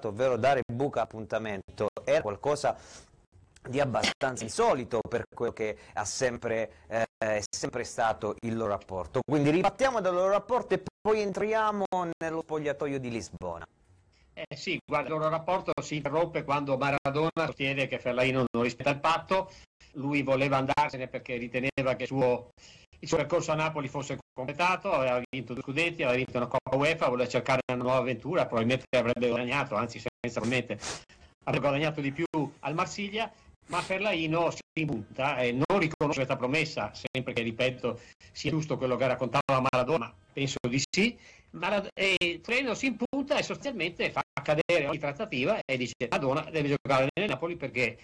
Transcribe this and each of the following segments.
risultato, ovvero dare buca appuntamento, era qualcosa di abbastanza insolito per quello che è sempre stato il loro rapporto. Quindi ripartiamo dal loro rapporto e poi entriamo nello spogliatoio di Lisbona. Sì, guarda, il loro rapporto si interrompe quando Maradona sostiene che Fellaini non rispetta il patto. Lui voleva andarsene perché riteneva che il suo percorso a Napoli fosse completato, aveva vinto 2 scudetti, aveva vinto una Coppa UEFA, voleva cercare una nuova avventura, probabilmente avrebbe guadagnato, anzi senza probabilmente avrebbe guadagnato di più al Marsiglia, ma Fellaino si impunta e non riconosce questa promessa, sempre che, ripeto, sia giusto quello che raccontava Maradona, penso di sì, Fellaino si impunta e sostanzialmente fa cadere ogni trattativa e dice Maradona deve giocare nel Napoli perché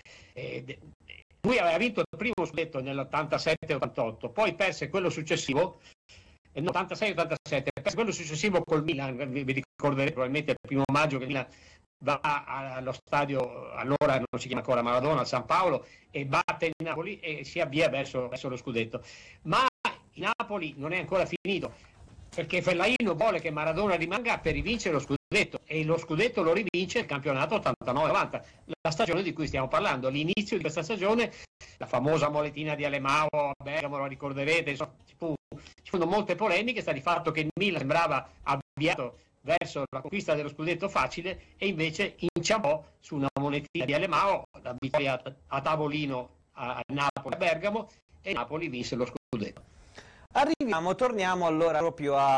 lui aveva vinto il primo scudetto nell'87-88, poi perse quello successivo, nell'86-87, perse quello successivo col Milan, vi ricorderete probabilmente il 1 maggio che il Milan va allo stadio, allora non si chiama ancora Maradona, a San Paolo, e batte il Napoli e si avvia verso lo scudetto. Ma il Napoli non è ancora finito, perché Fellaino vuole che Maradona rimanga per rivincere lo scudetto, e lo scudetto lo rivince il campionato 89-90, la stagione di cui stiamo parlando. All'inizio di questa stagione, la famosa moletina di Alemao a Bergamo, lo ricorderete, insomma, ci furono molte polemiche, sta di fatto che il Milan sembrava avviato verso la conquista dello scudetto facile e invece inciampò su una monetina di Alemao, la vittoria a tavolino a Napoli, a Bergamo, e Napoli vinse lo scudetto. Torniamo allora proprio a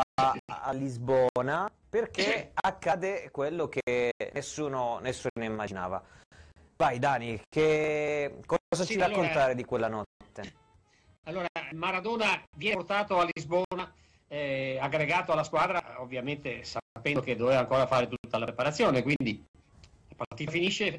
Lisbona, perché accade quello che nessuno immaginava. Vai Dani, cosa ci raccontare di quella notte? Allora, Maradona viene portato a Lisbona, aggregato alla squadra, ovviamente sapendo che doveva ancora fare tutta la preparazione, quindi la partita finisce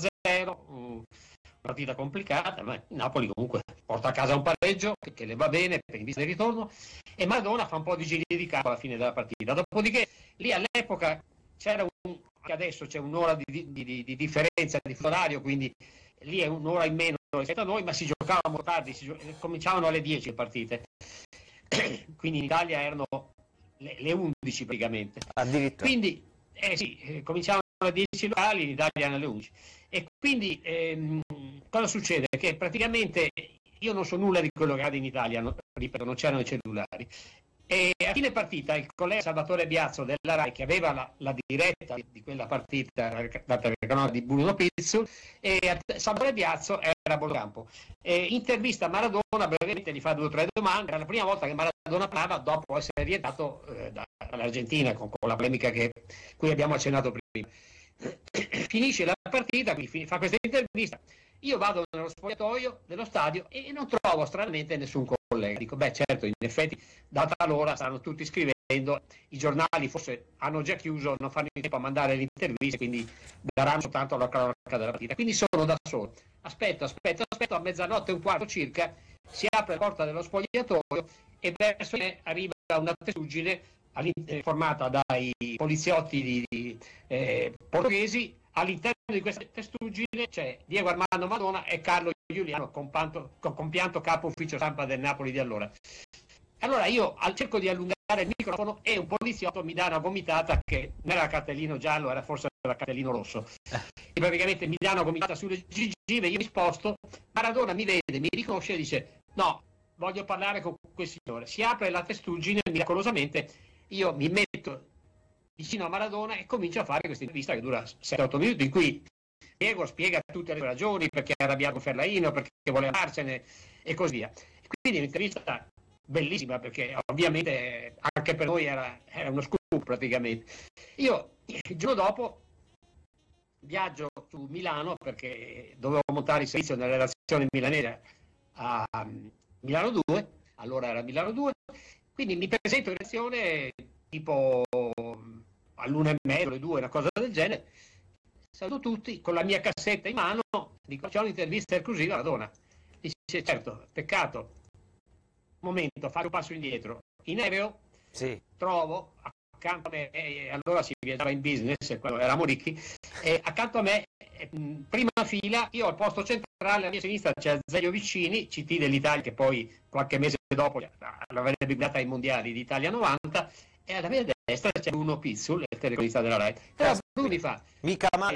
0-0, partita complicata, ma il Napoli comunque porta a casa un pareggio che le va bene per in vista del ritorno, e Maradona fa un po' di giri di campo alla fine della partita. Dopodiché lì all'epoca c'era adesso c'è un'ora di differenza di fuso orario, quindi lì è un'ora in meno rispetto a noi, ma si giocava molto tardi, cominciavano alle 10 le partite, quindi in Italia erano le 11 praticamente. Addirittura. Quindi cominciavano alle 10 locali, in Italia erano alle 11. E quindi cosa succede? Che praticamente io non so nulla di quello che accade in Italia, ripeto, non c'erano i cellulari. E a fine partita il collega Salvatore Biazzo della RAI, che aveva la diretta di quella partita data dal canale di Bruno Pizzul, e Salvatore Biazzo era a Bolocampo, intervista Maradona, brevemente gli fa 2 o 3 domande. Era la prima volta che Maradona parlava dopo essere rientrato dall'Argentina, con la polemica cui abbiamo accennato prima. Finisce la partita, quindi fa questa intervista. Io vado nello spogliatoio dello stadio e non trovo stranamente nessun collega. Dico, beh certo, in effetti data l'ora stanno tutti scrivendo, i giornali forse hanno già chiuso, non fanno in tempo a mandare le interviste, quindi daranno soltanto la cronaca della partita. Quindi sono da solo. Aspetto, a 00:15 circa si apre la porta dello spogliatoio e verso me arriva una testuggine formata dai poliziotti portoghesi. All'interno di questa testuggine c'è Diego Armando Maradona e Carlo Giuliano, compianto capo ufficio stampa del Napoli di allora. Allora io cerco di allungare il microfono e un poliziotto mi dà una gomitata che non era cartellino giallo, era forse il cartellino rosso. E praticamente mi dà una gomitata sulle gengive, io mi sposto, Maradona mi vede, mi riconosce e dice no, voglio parlare con quel signore. Si apre la testuggine, miracolosamente io mi metto vicino a Maradona e comincio a fare questa intervista che dura 7-8 minuti, in cui Diego spiega tutte le ragioni, perché è arrabbiato con Fellaino, perché voleva andarsene e così via. Quindi un'intervista bellissima, perché ovviamente anche per noi era uno scoop praticamente. Io il giorno dopo viaggio su Milano, perché dovevo montare il servizio nella redazione milanese a Milano 2, allora era Milano 2, quindi mi presento in redazione tipo all'1:30, alle 2, una cosa del genere. Saluto tutti con la mia cassetta in mano, dico c'è un'intervista esclusiva a Maradona. Dice certo, peccato, un momento, faccio un passo indietro, in aereo sì. Trovo accanto a me, allora si viaggiava in business, quando eravamo ricchi, e accanto a me, prima fila, io al posto centrale, alla mia sinistra c'è Azeglio Vicini, CT dell'Italia, che poi qualche mese dopo l'avrebbe guidata ai mondiali d'Italia 90, e alla mia destra c'è Bruno Pizzul, il telecronista della RAI, però Bruni fa mica male